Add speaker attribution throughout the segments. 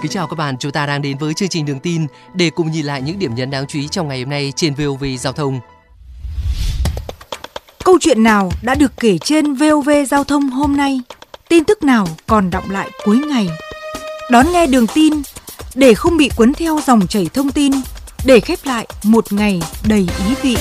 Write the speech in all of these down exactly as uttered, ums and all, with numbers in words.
Speaker 1: Kính chào các bạn, chúng ta đang đến với chương trình Đường tin để cùng nhìn lại những điểm nhấn đáng chú ý trong ngày hôm nay trên vê o vê Giao thông.
Speaker 2: Câu chuyện nào đã được kể trên vê o vê Giao thông hôm nay? Tin tức nào còn đọng lại cuối ngày? Đón nghe Đường tin để không bị cuốn theo dòng chảy thông tin, để khép lại một ngày đầy ý vị.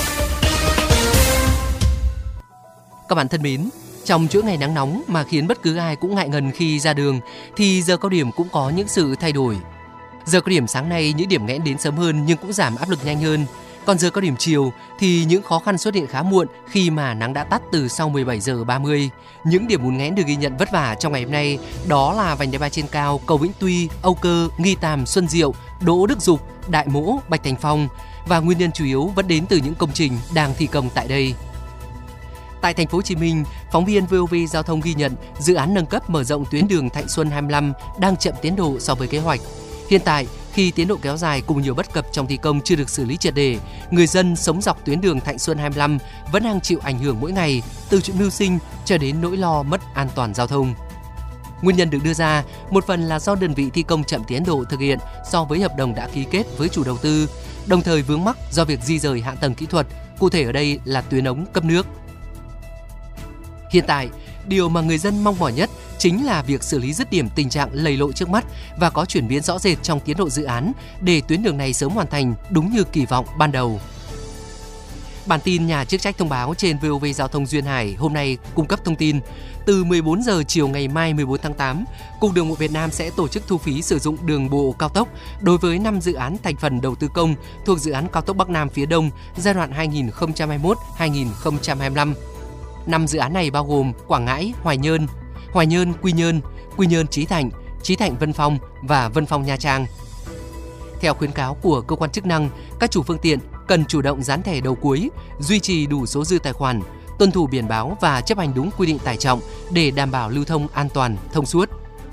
Speaker 1: Các bạn thân mến, trong chuỗi ngày nắng nóng mà khiến bất cứ ai cũng ngại ngần khi ra đường thì giờ cao điểm cũng có những sự thay đổi. Giờ cao điểm sáng nay những điểm nghẽn đến sớm hơn nhưng cũng giảm áp lực nhanh hơn. Còn giờ cao điểm chiều thì những khó khăn xuất hiện khá muộn khi mà nắng đã tắt từ sau mười bảy giờ ba mươi. Những điểm ùn nghẽn được ghi nhận vất vả trong ngày hôm nay đó là vành đai ba trên cao, cầu Vĩnh Tuy, Âu Cơ, Nghi Tàm, Xuân Diệu, Đỗ Đức Dục, Đại Mỗ, Bạch Thành Phong, và nguyên nhân chủ yếu vẫn đến từ những công trình đang thi công tại đây. Tại thành phố Hồ Chí Minh, phóng viên vê o vê Giao thông ghi nhận dự án nâng cấp mở rộng tuyến đường Thạnh Xuân hai mươi lăm đang chậm tiến độ so với kế hoạch. Hiện tại, khi tiến độ kéo dài cùng nhiều bất cập trong thi công chưa được xử lý triệt để, người dân sống dọc tuyến đường Thạnh Xuân hai mươi lăm vẫn đang chịu ảnh hưởng mỗi ngày, từ chuyện mưu sinh cho đến nỗi lo mất an toàn giao thông. Nguyên nhân được đưa ra một phần là do đơn vị thi công chậm tiến độ thực hiện so với hợp đồng đã ký kết với chủ đầu tư, đồng thời vướng mắc do việc di rời hạ tầng kỹ thuật, cụ thể ở đây là tuyến ống cấp nước. Hiện tại, điều mà người dân mong mỏi nhất chính là việc xử lý dứt điểm tình trạng lầy lội trước mắt và có chuyển biến rõ rệt trong tiến độ dự án để tuyến đường này sớm hoàn thành đúng như kỳ vọng ban đầu. Bản tin nhà chức trách thông báo trên vê o vê Giao thông Duyên Hải hôm nay cung cấp thông tin từ mười bốn giờ chiều ngày mai mười bốn tháng tám, Cục Đường bộ Việt Nam sẽ tổ chức thu phí sử dụng đường bộ cao tốc đối với năm dự án thành phần đầu tư công thuộc dự án cao tốc Bắc Nam phía Đông giai đoạn hai nghìn không trăm hai mươi mốt đến hai nghìn không trăm hai mươi lăm. Năm dự án này bao gồm Quảng Ngãi, Hoài Nhơn, Hoài Nhơn, Quy Nhơn, Quy Nhơn, Chí Thạnh, Chí Thạnh, Vân Phong và Vân Phong, Nha Trang. Theo khuyến cáo của cơ quan chức năng, các chủ phương tiện cần chủ động dán thẻ đầu cuối, duy trì đủ số dư tài khoản, tuân thủ biển báo và chấp hành đúng quy định tải trọng để đảm bảo lưu thông an toàn, thông suốt.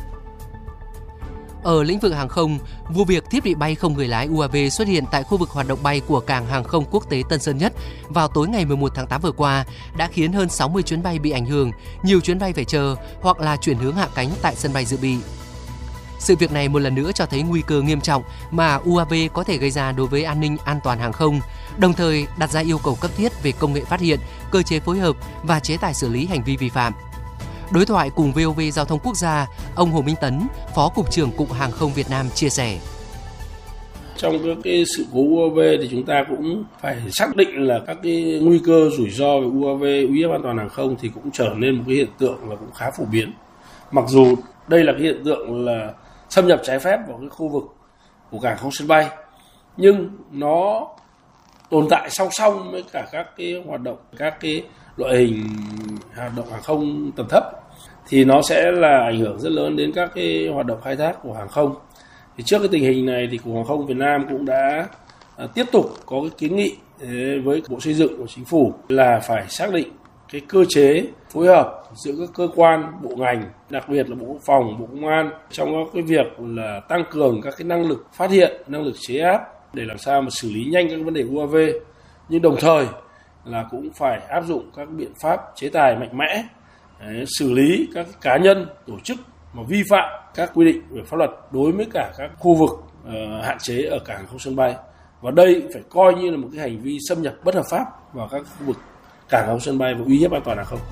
Speaker 1: Ở lĩnh vực hàng không, vụ việc thiết bị bay không người lái u a vê xuất hiện tại khu vực hoạt động bay của cảng hàng không quốc tế Tân Sơn Nhất vào tối ngày mười một tháng tám vừa qua đã khiến hơn sáu mươi chuyến bay bị ảnh hưởng, nhiều chuyến bay phải chờ hoặc là chuyển hướng hạ cánh tại sân bay dự bị. Sự việc này một lần nữa cho thấy nguy cơ nghiêm trọng mà u a vê có thể gây ra đối với an ninh an toàn hàng không, đồng thời đặt ra yêu cầu cấp thiết về công nghệ phát hiện, cơ chế phối hợp và chế tài xử lý hành vi vi phạm. Đối thoại cùng vê o vê Giao thông Quốc gia, ông Hồ Minh Tấn, Phó Cục trưởng Cục Hàng không Việt Nam chia sẻ.
Speaker 3: Trong các cái sự cố u a vê thì chúng ta cũng phải xác định là các cái nguy cơ rủi ro về u a vê, uy hiếp an toàn hàng không thì cũng trở nên một cái hiện tượng là cũng khá phổ biến. Mặc dù đây là cái hiện tượng là xâm nhập trái phép vào cái khu vực của cảng không sân bay, nhưng nó tồn tại song song với cả các cái hoạt động, các cái loại hình hoạt động hàng không tầm thấp thì nó sẽ là ảnh hưởng rất lớn đến các cái hoạt động khai thác của hàng không. Thì trước cái tình hình này thì Cục Hàng không Việt Nam cũng đã à, tiếp tục có cái kiến nghị với Bộ Xây dựng của Chính phủ là phải xác định cái cơ chế phối hợp giữa các cơ quan, bộ ngành, đặc biệt là Bộ Quốc phòng, Bộ Công an trong cái việc là tăng cường các cái năng lực phát hiện, năng lực chế áp để làm sao mà xử lý nhanh các vấn đề u a vê, nhưng đồng thời là cũng phải áp dụng các biện pháp chế tài mạnh mẽ, để xử lý các cá nhân, tổ chức mà vi phạm các quy định về pháp luật đối với cả các khu vực uh, hạn chế ở cảng không sân bay. Và đây phải coi như là một cái hành vi xâm nhập bất hợp pháp vào các khu vực cảng không sân bay và uy hiếp an toàn hàng không.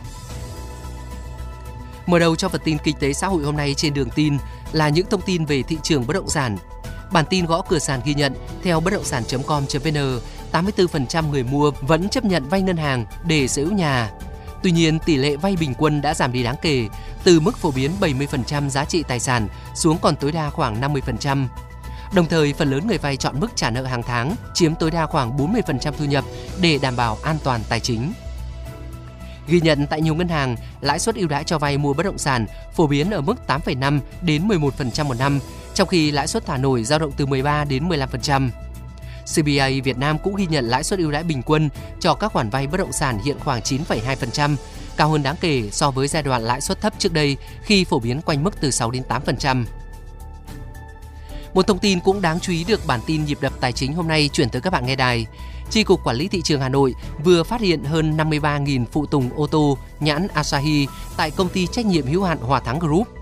Speaker 1: Mở đầu cho phần tin kinh tế xã hội hôm nay trên Đường tin là những thông tin về thị trường bất động sản. Bản tin gõ cửa sàn ghi nhận, theo bất động sản chấm com chấm vn, tám mươi tư phần trăm người mua vẫn chấp nhận vay ngân hàng để sở hữu nhà. Tuy nhiên, tỷ lệ vay bình quân đã giảm đi đáng kể, từ mức phổ biến bảy mươi phần trăm giá trị tài sản xuống còn tối đa khoảng năm mươi phần trăm. Đồng thời, phần lớn người vay chọn mức trả nợ hàng tháng, chiếm tối đa khoảng bốn mươi phần trăm thu nhập để đảm bảo an toàn tài chính. Ghi nhận tại nhiều ngân hàng, lãi suất ưu đãi cho vay mua bất động sản phổ biến ở mức tám phẩy năm đến mười một phần trăm một năm, trong khi lãi suất thả nổi dao động từ mười ba đến mười lăm phần trăm. xê bê a Việt Nam cũng ghi nhận lãi suất ưu đãi bình quân cho các khoản vay bất động sản hiện khoảng chín phẩy hai phần trăm, cao hơn đáng kể so với giai đoạn lãi suất thấp trước đây khi phổ biến quanh mức từ sáu đến tám phần trăm. Một thông tin cũng đáng chú ý được bản tin nhịp đập tài chính hôm nay chuyển tới các bạn nghe đài. Chi cục Quản lý thị trường Hà Nội vừa phát hiện hơn năm mươi ba nghìn phụ tùng ô tô nhãn Asahi tại công ty trách nhiệm hữu hạn Hòa Thắng Group.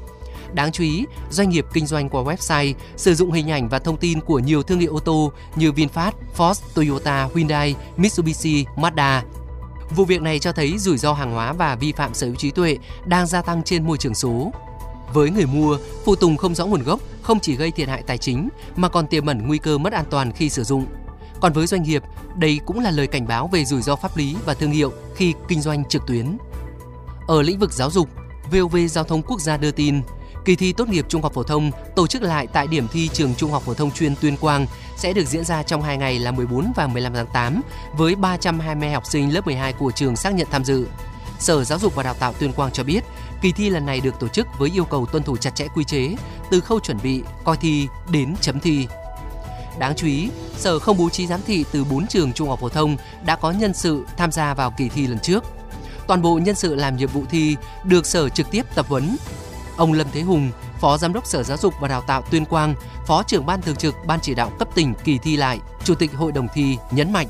Speaker 1: Đáng chú ý, doanh nghiệp kinh doanh qua website sử dụng hình ảnh và thông tin của nhiều thương hiệu ô tô như VinFast, Ford, Toyota, Hyundai, Mitsubishi, Mazda. Vụ việc này cho thấy rủi ro hàng hóa và vi phạm sở hữu trí tuệ đang gia tăng trên môi trường số. Với người mua, phụ tùng không rõ nguồn gốc không chỉ gây thiệt hại tài chính mà còn tiềm ẩn nguy cơ mất an toàn khi sử dụng. Còn với doanh nghiệp, đây cũng là lời cảnh báo về rủi ro pháp lý và thương hiệu khi kinh doanh trực tuyến. Ở lĩnh vực giáo dục, vê o vê Giao thông Quốc gia đưa tin, kỳ thi tốt nghiệp trung học phổ thông tổ chức lại tại điểm thi trường Trung học phổ thông chuyên Tuyên Quang sẽ được diễn ra trong hai ngày là mười bốn và mười lăm tháng tám với ba trăm hai mươi học sinh lớp mười hai của trường xác nhận tham dự. Sở Giáo dục và Đào tạo Tuyên Quang cho biết, kỳ thi lần này được tổ chức với yêu cầu tuân thủ chặt chẽ quy chế từ khâu chuẩn bị, coi thi đến chấm thi. Đáng chú ý, Sở không bố trí giám thị từ bốn trường trung học phổ thông đã có nhân sự tham gia vào kỳ thi lần trước. Toàn bộ nhân sự làm nhiệm vụ thi được Sở trực tiếp tập huấn. Ông Lâm Thế Hùng, Phó Giám đốc Sở Giáo dục và Đào tạo Tuyên Quang, Phó trưởng Ban Thường trực Ban Chỉ đạo cấp tỉnh kỳ thi lại, Chủ tịch Hội đồng thi nhấn mạnh.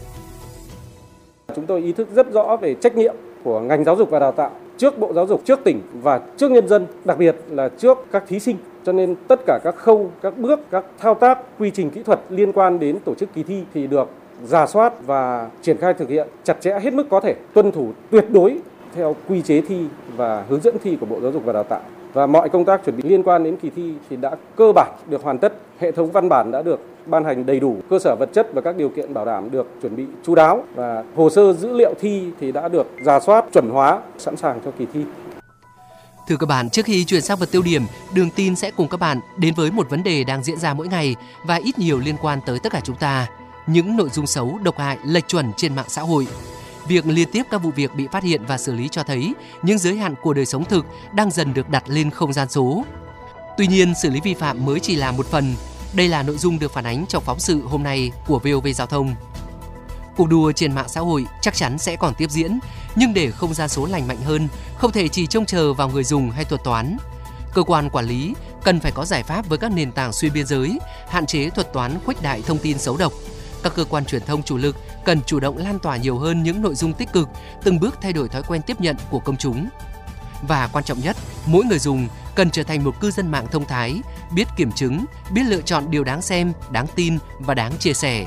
Speaker 4: Chúng tôi ý thức rất rõ về trách nhiệm của ngành giáo dục và đào tạo trước Bộ Giáo dục, trước tỉnh và trước nhân dân, đặc biệt là trước các thí sinh. Cho nên tất cả các khâu, các bước, các thao tác, quy trình kỹ thuật liên quan đến tổ chức kỳ thi thì được rà soát và triển khai thực hiện chặt chẽ hết mức có thể, tuân thủ tuyệt đối theo quy chế thi và hướng dẫn thi của Bộ Giáo dục và Đào tạo. Và mọi công tác chuẩn bị liên quan đến kỳ thi thì đã cơ bản được hoàn tất, hệ thống văn bản đã được ban hành đầy đủ, cơ sở vật chất và các điều kiện bảo đảm được chuẩn bị chu đáo và hồ sơ dữ liệu thi thì đã được rà soát, chuẩn hóa, sẵn sàng cho kỳ thi.
Speaker 1: Thưa các bạn, trước khi chuyển sang vật tiêu điểm, Đường Tin sẽ cùng các bạn đến với một vấn đề đang diễn ra mỗi ngày và ít nhiều liên quan tới tất cả chúng ta. Những nội dung xấu, độc hại, lệch chuẩn trên mạng xã hội. Việc liên tiếp các vụ việc bị phát hiện và xử lý cho thấy những giới hạn của đời sống thực đang dần được đặt lên không gian số. Tuy nhiên, xử lý vi phạm mới chỉ là một phần. Đây là nội dung được phản ánh trong phóng sự hôm nay của vê o vê Giao thông. Cuộc đua trên mạng xã hội chắc chắn sẽ còn tiếp diễn, nhưng để không gian số lành mạnh hơn, không thể chỉ trông chờ vào người dùng hay thuật toán. Cơ quan quản lý cần phải có giải pháp với các nền tảng xuyên biên giới, hạn chế thuật toán khuếch đại thông tin xấu độc. Các cơ quan truyền thông chủ lực cần chủ động lan tỏa nhiều hơn những nội dung tích cực, từng bước thay đổi thói quen tiếp nhận của công chúng. Và quan trọng nhất, mỗi người dùng cần trở thành một cư dân mạng thông thái, biết kiểm chứng, biết lựa chọn điều đáng xem, đáng tin và đáng chia sẻ.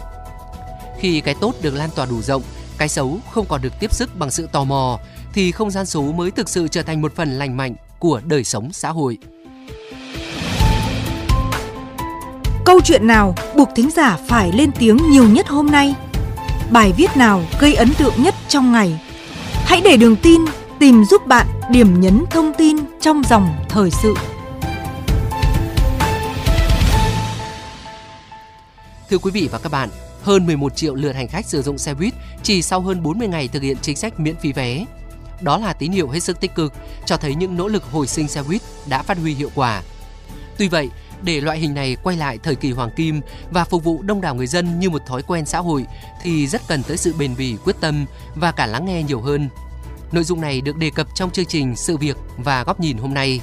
Speaker 1: Khi cái tốt được lan tỏa đủ rộng, cái xấu không còn được tiếp sức bằng sự tò mò, thì không gian số mới thực sự trở thành một phần lành mạnh của đời sống xã hội.
Speaker 2: Câu chuyện nào buộc thính giả phải lên tiếng nhiều nhất hôm nay? Bài viết nào gây ấn tượng nhất trong ngày? Hãy để Đường Tin tìm giúp bạn điểm nhấn thông tin trong dòng thời sự.
Speaker 1: Thưa quý vị và các bạn, hơn mười một triệu lượt hành khách sử dụng xe buýt chỉ sau hơn bốn mươi ngày thực hiện chính sách miễn phí vé. Đó là tín hiệu hết sức tích cực, cho thấy những nỗ lực hồi sinh xe buýt đã phát huy hiệu quả. Tuy vậy, để loại hình này quay lại thời kỳ hoàng kim và phục vụ đông đảo người dân như một thói quen xã hội thì rất cần tới sự bền bỉ, quyết tâm và cả lắng nghe nhiều hơn. Nội dung này được đề cập trong chương trình Sự việc và Góc nhìn hôm nay.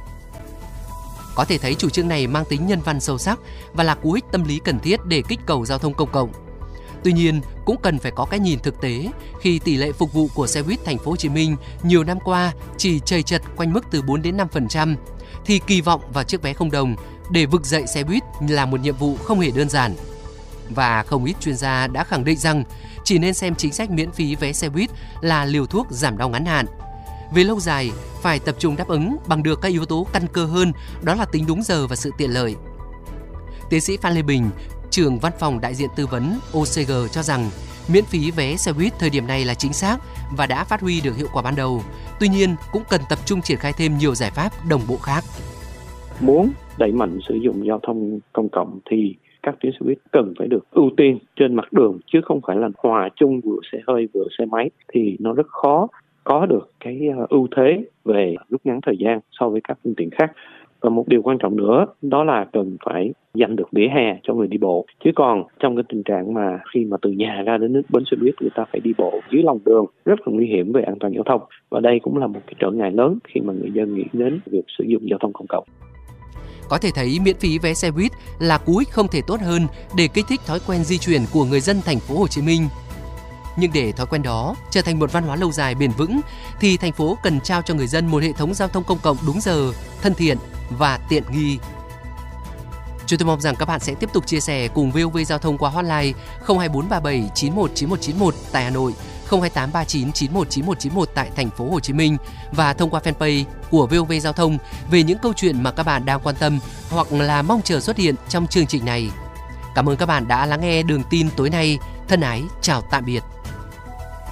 Speaker 1: Có thể thấy chủ trương này mang tính nhân văn sâu sắc và là cú hích tâm lý cần thiết để kích cầu giao thông công cộng. Tuy nhiên, cũng cần phải có cái nhìn thực tế khi tỷ lệ phục vụ của xe buýt thành phố Hồ Chí Minh nhiều năm qua chỉ chầy chật quanh mức từ bốn đến năm phần trăm, thì kỳ vọng vào chiếc vé không đồng để vực dậy xe buýt là một nhiệm vụ không hề đơn giản. Và không ít chuyên gia đã khẳng định rằng chỉ nên xem chính sách miễn phí vé xe buýt là liều thuốc giảm đau ngắn hạn. Về lâu dài, phải tập trung đáp ứng bằng được các yếu tố căn cơ hơn, đó là tính đúng giờ và sự tiện lợi. Tiến sĩ Phan Lê Bình, trưởng văn phòng đại diện tư vấn ô xê giê cho rằng miễn phí vé xe buýt thời điểm này là chính xác và đã phát huy được hiệu quả ban đầu. Tuy nhiên, cũng cần tập trung triển khai thêm nhiều giải pháp đồng bộ khác.
Speaker 5: Muốn đẩy mạnh sử dụng giao thông công cộng thì các tuyến xe buýt cần phải được ưu tiên trên mặt đường, chứ không phải là hòa chung vừa xe hơi vừa xe máy, thì nó rất khó có được cái ưu thế về rút ngắn thời gian so với các phương tiện khác. Và một điều quan trọng nữa đó là cần phải dành được vỉa hè cho người đi bộ. Chứ còn trong cái tình trạng mà khi mà từ nhà ra đến bến xe buýt người ta phải đi bộ dưới lòng đường rất là nguy hiểm về an toàn giao thông. Và đây cũng là một cái trở ngại lớn khi mà người dân nghĩ đến việc sử dụng giao thông công cộng.
Speaker 1: Có thể thấy miễn phí vé xe buýt là cú hích không thể tốt hơn để kích thích thói quen di chuyển của người dân thành phố Hồ Chí Minh. Nhưng để thói quen đó trở thành một văn hóa lâu dài bền vững thì thành phố cần trao cho người dân một hệ thống giao thông công cộng đúng giờ, thân thiện và tiện nghi. Chúng tôi mong rằng các bạn sẽ tiếp tục chia sẻ cùng vê o vê Giao thông qua hotline không hai bốn ba bảy chín một chín một chín một tại Hà Nội, không hai tám ba chín chín một chín một chín một tại thành phố Hồ Chí Minh và thông qua fanpage của vê o vê Giao thông về những câu chuyện mà các bạn đang quan tâm hoặc là mong chờ xuất hiện trong chương trình này. Cảm ơn các bạn đã lắng nghe Đường tin tối nay. Thân ái, chào tạm biệt.